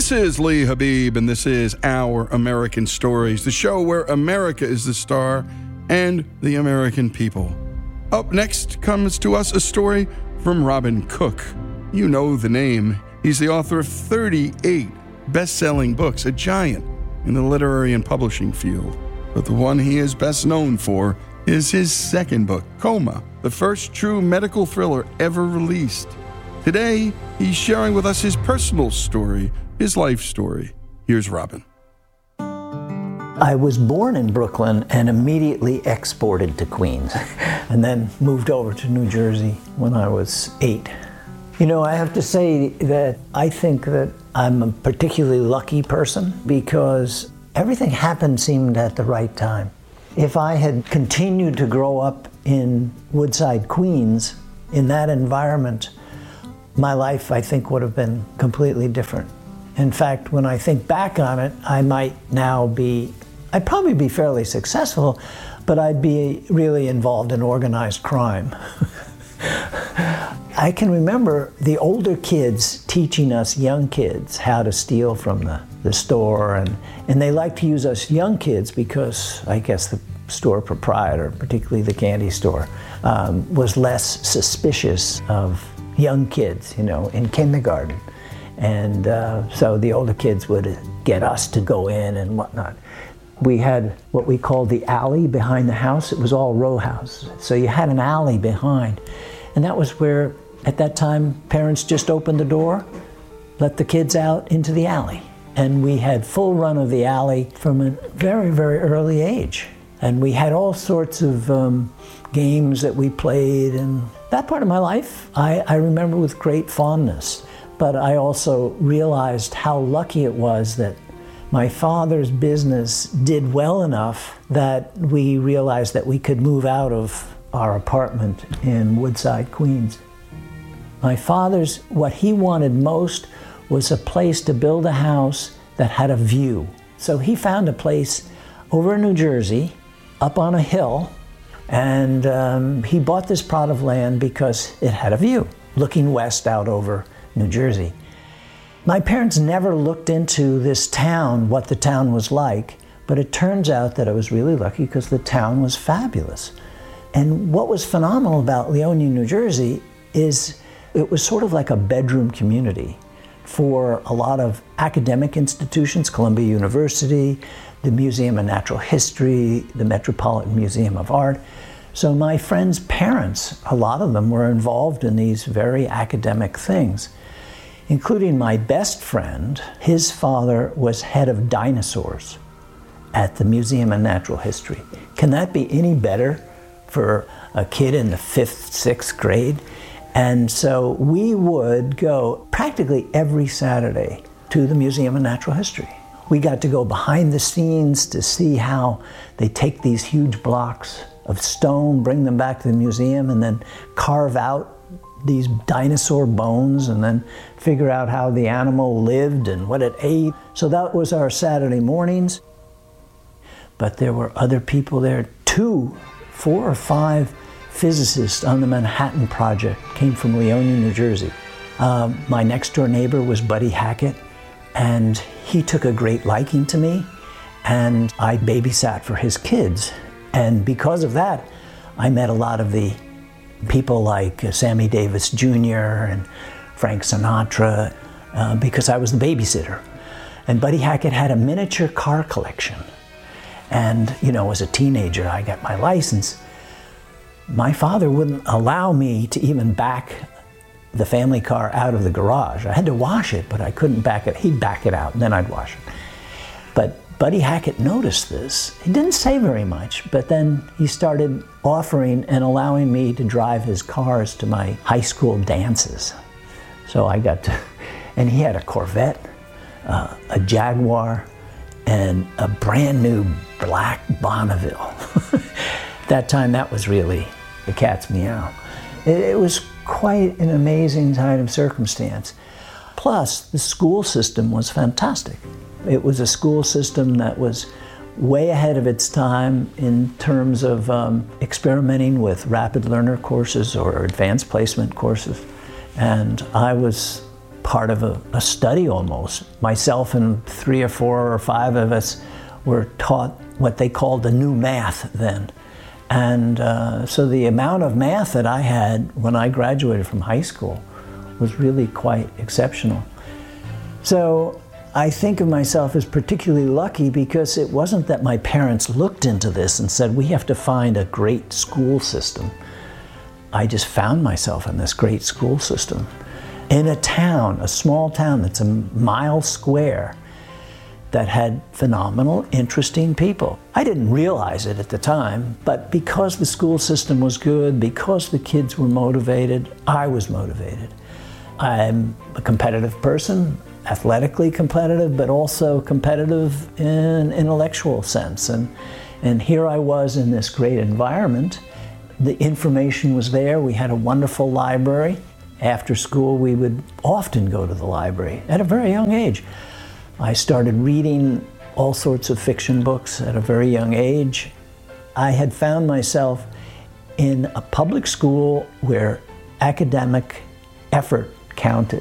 This is Lee Habib, and this is Our American Stories, the show where America is the star and the American people. Up next comes to us a story from Robin Cook. You know the name. He's the author of 38 best-selling books, a giant in the literary and publishing field. But the one he is best known for is his second book, Coma, the first true medical thriller ever released. Today, he's sharing with us his personal story, his life story. Here's Robin. I was born in Brooklyn and immediately exported to Queens, and then moved over to New Jersey when I was 8. You know, I have to say that I think that I'm a particularly lucky person because everything happened seemed at the right time. If I had continued to grow up in Woodside, Queens, in that environment, my life, I think, would have been completely different. In fact, when I think back on it, I'd probably be fairly successful, but I'd be really involved in organized crime. I can remember the older kids teaching us young kids how to steal from the store, and they like to use us young kids because I guess the store proprietor, particularly the candy store, was less suspicious of young kids, in kindergarten. And so the older kids would get us to go in and whatnot. We had what we called the alley behind the house. It was all row houses. So you had an alley behind. And that was where, at that time, parents just opened the door, let the kids out into the alley. And we had full run of the alley from a very, very early age. And we had all sorts of games that we played. And that part of my life, I remember with great fondness. But I also realized how lucky it was that my father's business did well enough that we realized that we could move out of our apartment in Woodside, Queens. My father's, what he wanted most was a place to build a house that had a view. So he found a place over in New Jersey, up on a hill, and he bought this plot of land because it had a view, looking west out over New Jersey. My parents never looked into this town, what the town was like, but it turns out that I was really lucky because the town was fabulous. And what was phenomenal about Leonia, New Jersey, is it was sort of like a bedroom community for a lot of academic institutions, Columbia University, the Museum of Natural History, the Metropolitan Museum of Art. So my friends' parents, a lot of them were involved in these very academic things, including my best friend. His father was head of dinosaurs at the Museum of Natural History. Can that be any better for a kid in the 5th, 6th grade? And so we would go practically every Saturday to the Museum of Natural History. We got to go behind the scenes to see how they take these huge blocks of stone, bring them back to the museum, and then carve out these dinosaur bones and then figure out how the animal lived and what it ate. So that was our Saturday mornings. But there were other people there. 4 or 5 physicists on the Manhattan Project came from Leonia, New Jersey. My next door neighbor was Buddy Hackett, and he took a great liking to me, and I babysat for his kids. And because of that, I met a lot of the people like Sammy Davis Jr. and Frank Sinatra, because I was the babysitter. And Buddy Hackett had a miniature car collection. And, as a teenager, I got my license. My father wouldn't allow me to even back the family car out of the garage. I had to wash it, but I couldn't back it. He'd back it out, and then I'd wash it. But Buddy Hackett noticed this. He didn't say very much, but then he started offering and allowing me to drive his cars to my high school dances. So I got to, and he had a Corvette, a Jaguar, and a brand new black Bonneville. That time, that was really the cat's meow. It was quite an amazing kind of circumstance. Plus, the school system was fantastic. It was a school system that was way ahead of its time in terms of experimenting with rapid learner courses or advanced placement courses. And I was part of a study almost. Myself and 3 or 4 or 5 of us were taught what they called the new math then. And so the amount of math that I had when I graduated from high school was really quite exceptional. So I think of myself as particularly lucky because it wasn't that my parents looked into this and said, we have to find a great school system. I just found myself in this great school system in a town, a small town that's a mile square, that had phenomenal, interesting people. I didn't realize it at the time, but because the school system was good, because the kids were motivated, I was motivated. I'm a competitive person, athletically competitive, but also competitive in an intellectual sense. And here I was in this great environment. The information was there. We had a wonderful library. After school, we would often go to the library at a very young age. I started reading all sorts of fiction books at a very young age. I had found myself in a public school where academic effort counted.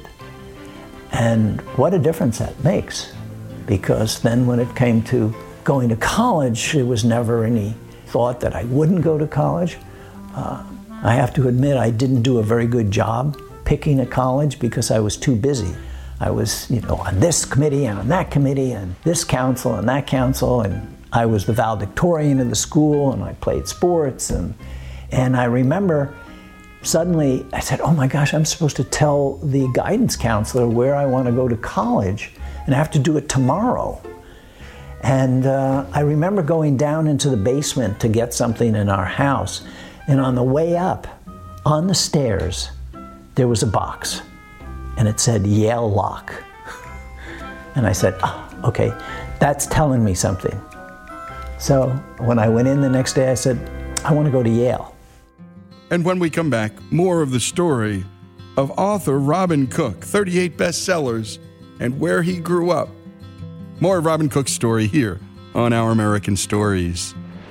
And what a difference that makes. Because then when it came to going to college, there was never any thought that I wouldn't go to college. I have to admit I didn't do a very good job picking a college because I was too busy. I was, on this committee and on that committee and this council and that council, and I was the valedictorian of the school and I played sports and I remember suddenly I said, oh my gosh, I'm supposed to tell the guidance counselor where I want to go to college and I have to do it tomorrow. And I remember going down into the basement to get something in our house, and on the way up, on the stairs, there was a box. And it said Yale Lock. And I said, okay, that's telling me something. So when I went in the next day, I said, I want to go to Yale. And when we come back, more of the story of author Robin Cook, 38 bestsellers, and where he grew up. More of Robin Cook's story here on Our American Stories.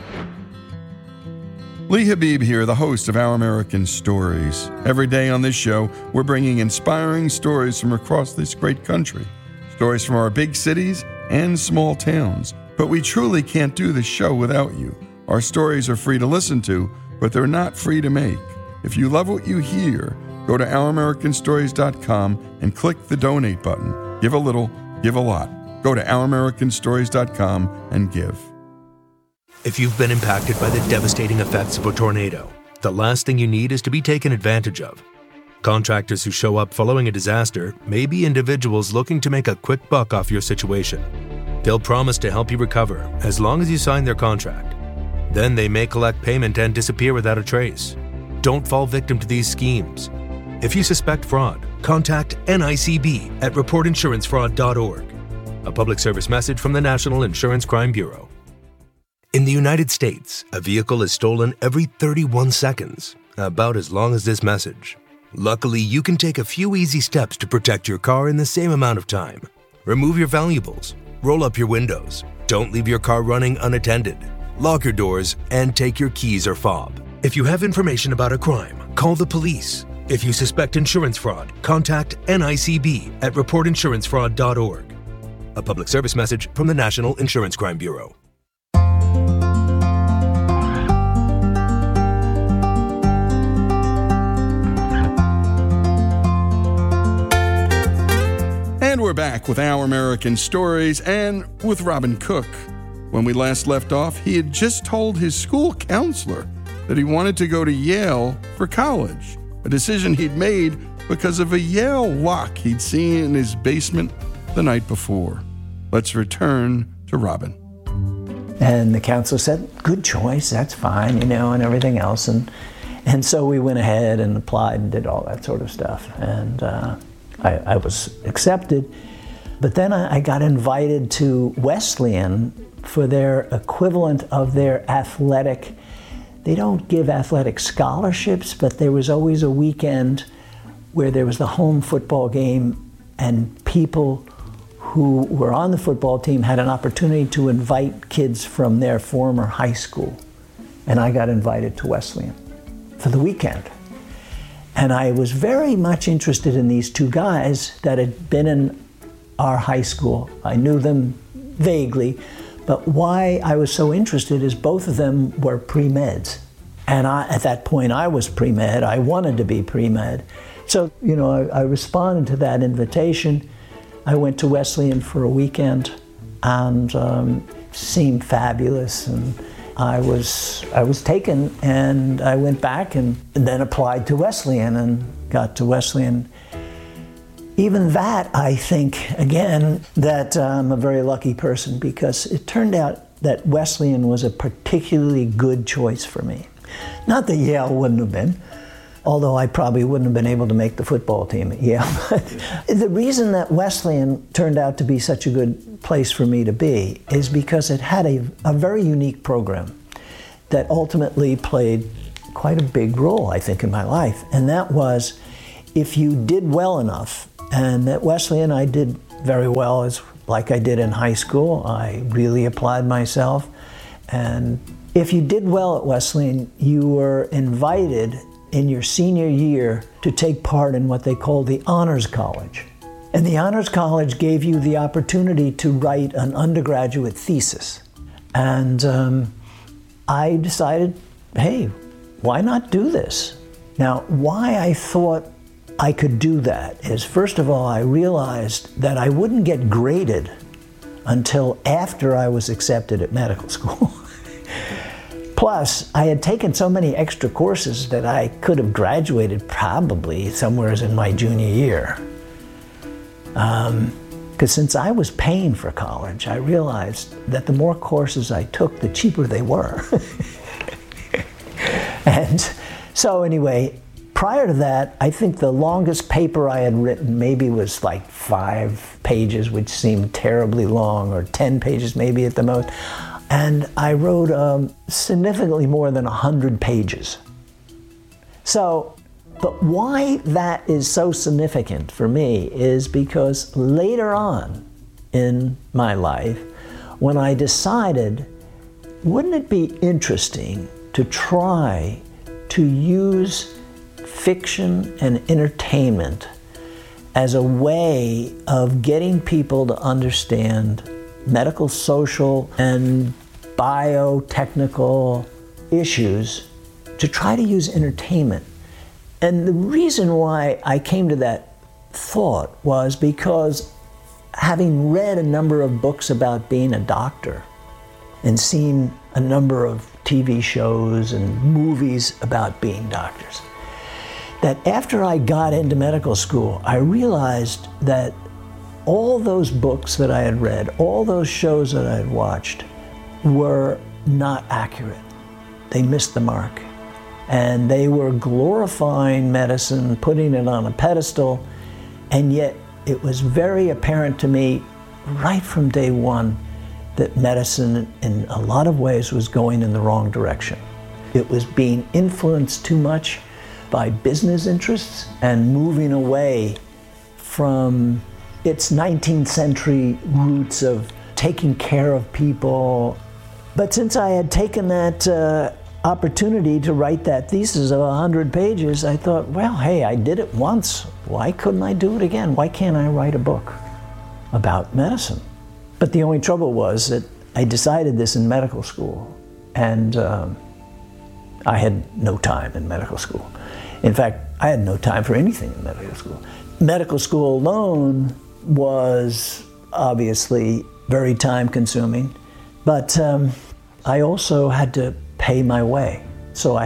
Lee Habib here, the host of Our American Stories. Every day on this show, we're bringing inspiring stories from across this great country. Stories from our big cities and small towns. But we truly can't do this show without you. Our stories are free to listen to, but they're not free to make. If you love what you hear, go to OurAmericanStories.com and click the donate button. Give a little, give a lot. Go to OurAmericanStories.com and give. If you've been impacted by the devastating effects of a tornado, the last thing you need is to be taken advantage of. Contractors who show up following a disaster may be individuals looking to make a quick buck off your situation. They'll promise to help you recover as long as you sign their contract. Then they may collect payment and disappear without a trace. Don't fall victim to these schemes. If you suspect fraud, contact NICB at reportinsurancefraud.org. A public service message from the National Insurance Crime Bureau. In the United States, a vehicle is stolen every 31 seconds, about as long as this message. Luckily, you can take a few easy steps to protect your car in the same amount of time. Remove your valuables, roll up your windows, don't leave your car running unattended, lock your doors, and take your keys or fob. If you have information about a crime, call the police. If you suspect insurance fraud, contact NICB at reportinsurancefraud.org. A public service message from the National Insurance Crime Bureau. And we're back with Our American Stories and with Robin Cook. When we last left off, he had just told his school counselor that he wanted to go to Yale for college, a decision he'd made because of a Yale lock he'd seen in his basement the night before. Let's return to Robin. And the counselor said, good choice, that's fine, and everything else. And so we went ahead and applied and did all that sort of stuff. And I was accepted. But then I got invited to Wesleyan for their equivalent of their athletic. They don't give athletic scholarships, but there was always a weekend where there was the home football game, and people who were on the football team had an opportunity to invite kids from their former high school. And I got invited to Wesleyan for the weekend. And I was very much interested in these two guys that had been in our high school. I knew them vaguely, but why I was so interested is both of them were pre-meds. And at that point I was pre-med. I wanted to be pre-med. So, I responded to that invitation. I went to Wesleyan for a weekend and seemed fabulous. And I was taken, and I went back and then applied to Wesleyan and got to Wesleyan. Even that, I think, again, that I'm a very lucky person, because it turned out that Wesleyan was a particularly good choice for me. Not that Yale wouldn't have been, although I probably wouldn't have been able to make the football team at Yale. The reason that Wesleyan turned out to be such a good place for me to be is because it had a very unique program that ultimately played quite a big role, I think, in my life. And that was, if you did well enough, and at Wesleyan I did very well, like I did in high school. I really applied myself. And if you did well at Wesleyan, you were invited in your senior year to take part in what they called the Honors College. And the Honors College gave you the opportunity to write an undergraduate thesis. And I decided, hey, why not do this? Now, why I thought I could do that is, first of all, I realized that I wouldn't get graded until after I was accepted at medical school. Plus, I had taken so many extra courses that I could have graduated probably somewhere in my junior year. Because since I was paying for college, I realized that the more courses I took, the cheaper they were. And so anyway, prior to that, I think the longest paper I had written maybe was like 5 pages, which seemed terribly long, or 10 pages maybe at the most. And I wrote significantly more than 100 pages. So, but why that is so significant for me is because later on in my life, when I decided, wouldn't it be interesting to try to use fiction and entertainment as a way of getting people to understand medical, social, and biotechnical issues, to try to use entertainment. And the reason why I came to that thought was because, having read a number of books about being a doctor and seen a number of TV shows and movies about being doctors, that after I got into medical school, I realized that all those books that I had read, all those shows that I had watched, were not accurate. They missed the mark. And they were glorifying medicine, putting it on a pedestal, and yet it was very apparent to me right from day one that medicine in a lot of ways was going in the wrong direction. It was being influenced too much by business interests and moving away from its 19th century roots of taking care of people. But since I had taken that opportunity to write that thesis of 100 pages, I thought, well, hey, I did it once. Why couldn't I do it again? Why can't I write a book about medicine? But the only trouble was that I decided this in medical school, and I had no time in medical school. In fact, I had no time for anything in medical school. Medical school alone was obviously very time-consuming, but I also had to pay my way. So I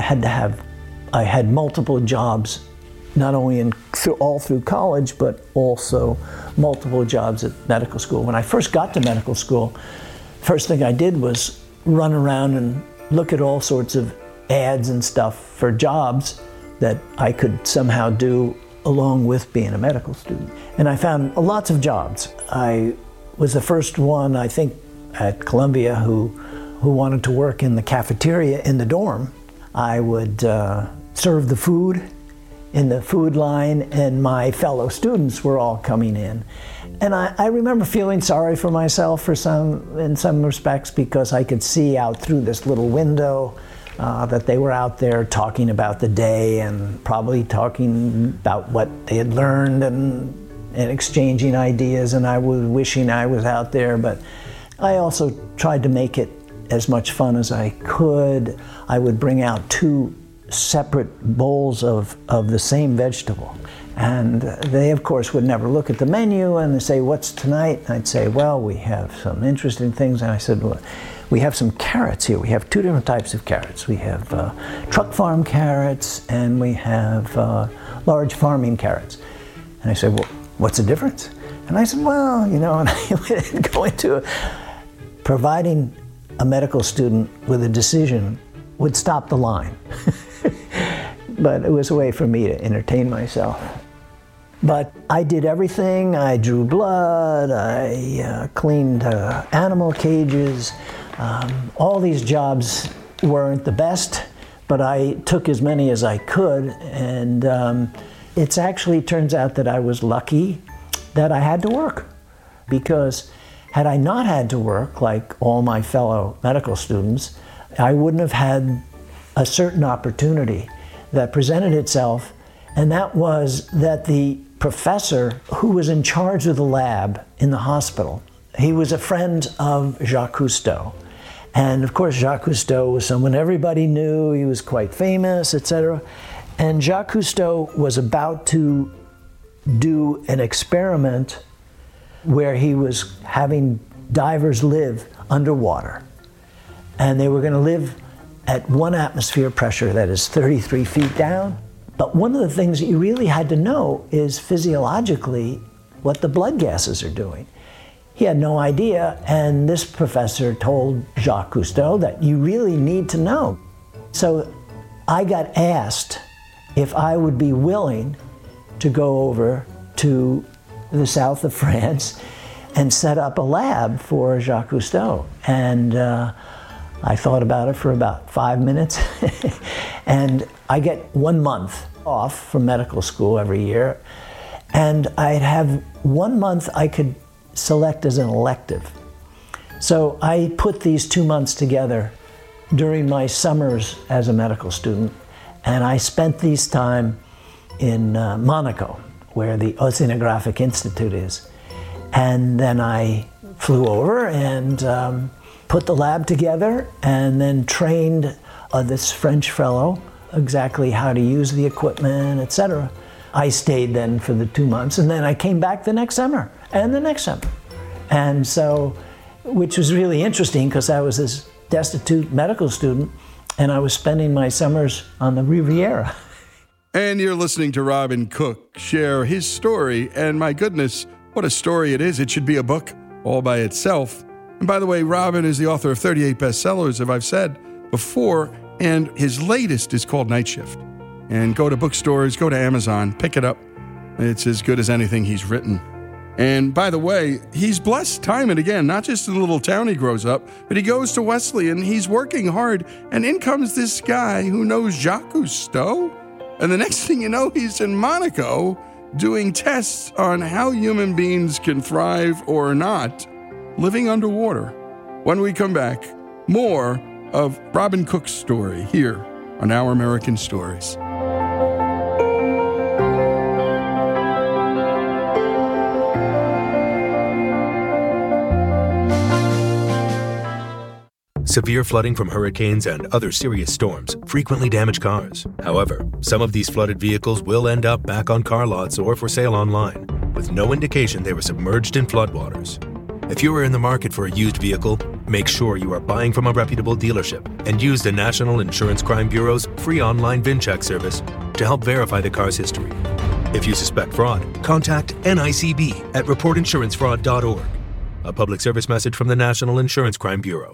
had multiple jobs, not only all through college, but also multiple jobs at medical school. When I first got to medical school, first thing I did was run around and look at all sorts of ads and stuff for jobs that I could somehow do along with being a medical student. And I found lots of jobs. I was the first one, I think, at Columbia who wanted to work in the cafeteria in the dorm. I would serve the food in the food line, and my fellow students were all coming in. And I remember feeling sorry for myself in some respects, because I could see out through this little window that they were out there talking about the day and probably talking about what they had learned and exchanging ideas, and I was wishing I was out there, but I also tried to make it as much fun as I could. I would bring out 2 separate bowls of the same vegetable. And they, of course, would never look at the menu and they say, "What's tonight?" And I'd say, "Well, we have some interesting things." And I said, "Well, we have some carrots here. We have 2 different types of carrots. We have truck farm carrots and we have large farming carrots." And I said, "Well, what's the difference?" And I said, "Well, and I would go into providing a medical student with a decision would stop the line." But it was a way for me to entertain myself. But I did everything. I drew blood, I cleaned animal cages. All these jobs weren't the best, but I took as many as I could. And it actually turns out that I was lucky that I had to work. Because had I not had to work, like all my fellow medical students, I wouldn't have had a certain opportunity that presented itself, and that was that the professor who was in charge of the lab in the hospital, he was a friend of Jacques Cousteau. And of course, Jacques Cousteau was someone everybody knew, he was quite famous, etc. And Jacques Cousteau was about to do an experiment where he was having divers live underwater. And they were going to live at 1 atmosphere pressure, that is 33 feet down. But one of the things that you really had to know is physiologically what the blood gases are doing. He had no idea, and this professor told Jacques Cousteau that you really need to know. So I got asked if I would be willing to go over to the south of France and set up a lab for Jacques Cousteau. And I thought about it for about 5 minutes. And I get 1 month off from medical school every year. And I'd have 1 month I could select as an elective. So I put these 2 months together during my summers as a medical student. And I spent these time in Monaco, where the Oceanographic Institute is. And then I flew over and put the lab together and then trained this French fellow exactly how to use the equipment, etc. I stayed then for the 2 months, and then I came back the next summer and the next summer. And so, which was really interesting because I was this destitute medical student and I was spending my summers on the Riviera. And you're listening to Robin Cook share his story, and my goodness, what a story it is. It should be a book all by itself. And by the way, Robin is the author of 38 bestsellers, as I've said before, and his latest is called Night Shift. And go to bookstores, go to Amazon, pick it up. It's as good as anything he's written. And by the way, he's blessed time and again, not just in the little town he grows up, but he goes to Wesley and he's working hard, and in comes this guy who knows Jacques Cousteau. And the next thing you know, he's in Monaco doing tests on how human beings can thrive or not living underwater. When we come back, more of Robin Cook's story here on Our American Stories. Severe flooding from hurricanes and other serious storms frequently damage cars. However, some of these flooded vehicles will end up back on car lots or for sale online, with no indication they were submerged in floodwaters. If you are in the market for a used vehicle, make sure you are buying from a reputable dealership and use the National Insurance Crime Bureau's free online VIN-check service to help verify the car's history. If you suspect fraud, contact NICB at reportinsurancefraud.org. A public service message from the National Insurance Crime Bureau.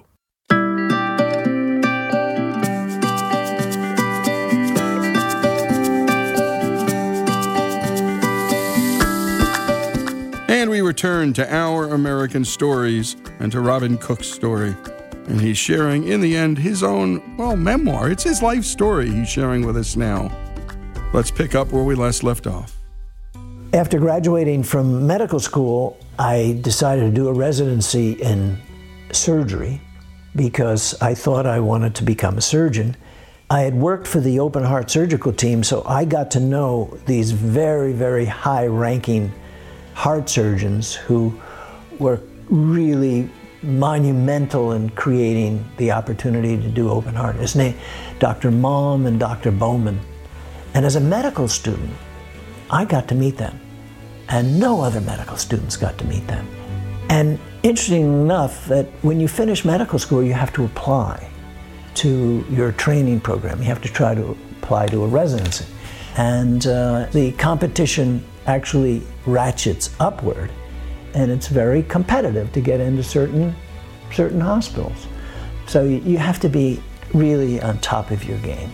And we return to Our American Stories and to Robin Cook's story. And he's sharing, in the end, his own, memoir. It's his life story he's sharing with us now. Let's pick up where we last left off. After graduating from medical school, I decided to do a residency in surgery because I thought I wanted to become a surgeon. I had worked for the open heart surgical team, so I got to know these very, very high-ranking heart surgeons who were really monumental in creating the opportunity to do open heart. His name, Dr. Malm and Dr. Bowman. And as a medical student, I got to meet them, and no other medical students got to meet them. And interesting enough, that when you finish medical school, you have to apply to your training program. You have to try to apply to a residency. And the competition actually ratchets upward, and it's very competitive to get into certain hospitals. So you have to be really on top of your game.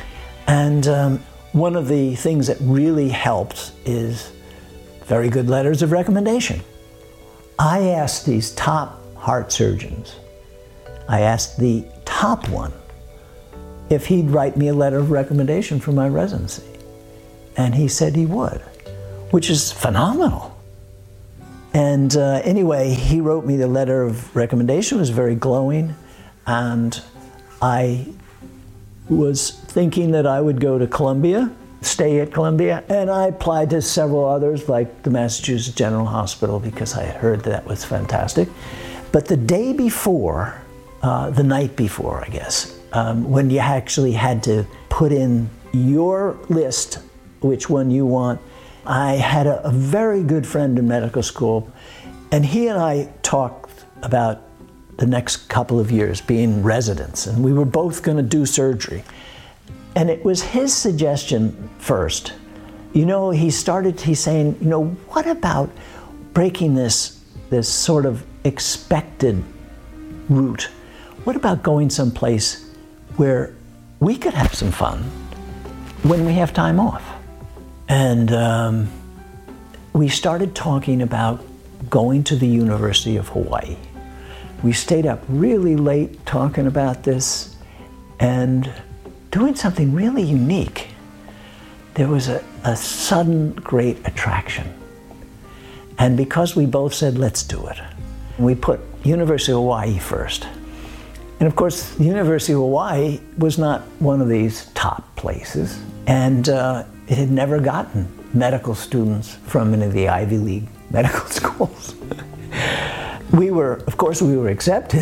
And one of the things that really helps is very good letters of recommendation. I asked these top heart surgeons, I asked the top one if he'd write me a letter of recommendation for my residency. And he said he would, which is phenomenal. And anyway, he wrote me the letter of recommendation. It was very glowing, and I was thinking that I would go to Columbia, stay at Columbia, and I applied to several others like the Massachusetts General Hospital because I had heard that was fantastic. But the day before, the night before, I guess, when you actually had to put in your list, which one you want, I had a very good friend in medical school, and he and I talked about the next couple of years being residents, and we were both going to do surgery. And it was his suggestion first. He's saying, what about breaking this sort of expected route? What about going someplace where we could have some fun when we have time off? And we started talking about going to the University of Hawaii. We stayed up really late talking about this and doing something really unique. There was a sudden great attraction. And because we both said, let's do it, we put University of Hawaii first. And of course, the University of Hawaii was not one of these top places. And it had never gotten medical students from any of the Ivy League medical schools. We were accepted.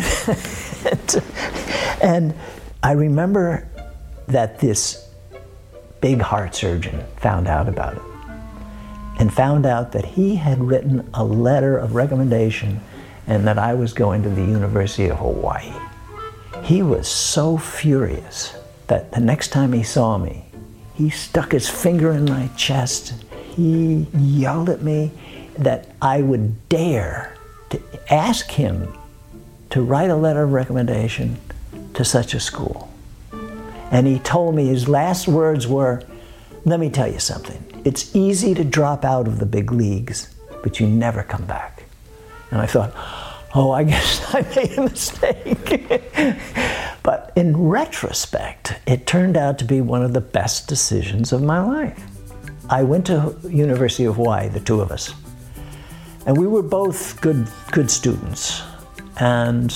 And I remember that this big heart surgeon found out about it and found out that he had written a letter of recommendation and that I was going to the University of Hawaii. He was so furious that the next time he saw me, he stuck his finger in my chest. He yelled at me that I would dare to ask him to write a letter of recommendation to such a school. And he told me, his last words were, let me tell you something. It's easy to drop out of the big leagues, but you never come back. And I thought, oh, I guess I made a mistake. But in retrospect, it turned out to be one of the best decisions of my life. I went to University of Hawaii, the two of us, and we were both good students. And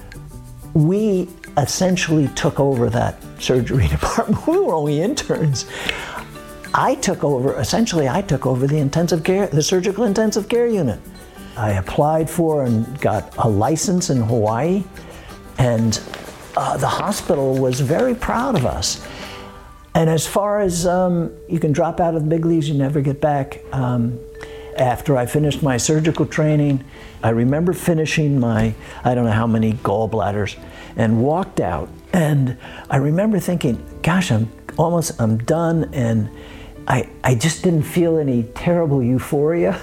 we essentially took over that surgery department. We were only interns. I took over the intensive care, the surgical intensive care unit. I applied for and got a license in Hawaii, and the hospital was very proud of us. And as far as you can drop out of the big leagues, you never get back. After I finished my surgical training, I remember finishing my, I don't know how many gallbladders, and walked out. And I remember thinking, gosh, I'm done, and I just didn't feel any terrible euphoria.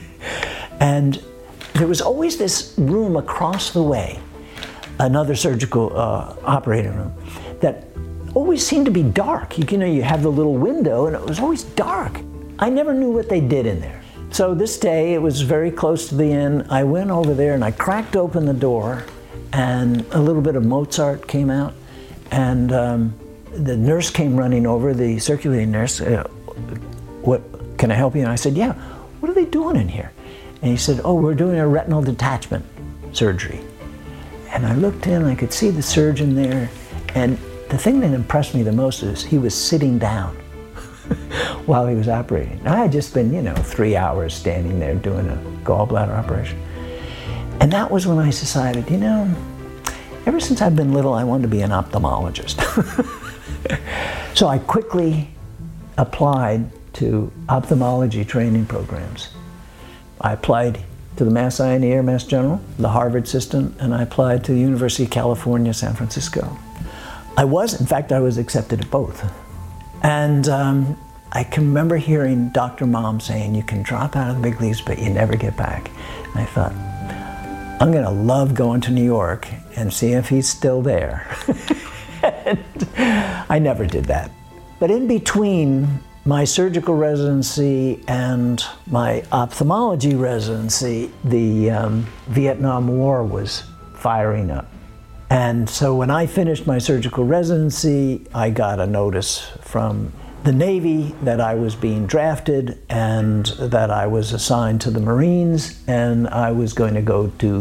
And there was always this room across the way, another surgical operating room, that always seemed to be dark. You have the little window, and it was always dark. I never knew what they did in there. So this day, it was very close to the end. I went over there and I cracked open the door, and a little bit of Mozart came out, and the nurse came running over, the circulating nurse. What, can I help you? And I said, yeah. What are they doing in here? And he said, oh, we're doing a retinal detachment surgery. And I looked in, I could see the surgeon there, and the thing that impressed me the most is he was sitting down while he was operating. I had just been, 3 hours standing there doing a gallbladder operation. And that was when I decided, ever since I've been little, I wanted to be an ophthalmologist. So I quickly applied to ophthalmology training programs. I applied to the Mass Eye and Ear, Mass General, the Harvard system, and I applied to the University of California, San Francisco. I was accepted at both. And I can remember hearing Dr. Mom saying, you can drop out of the big leagues, but you never get back. And I thought, I'm gonna love going to New York and see if he's still there. And I never did that. But in between my surgical residency and my ophthalmology residency, the Vietnam War was firing up. And so when I finished my surgical residency, I got a notice from the Navy that I was being drafted and that I was assigned to the Marines, and I was going to go to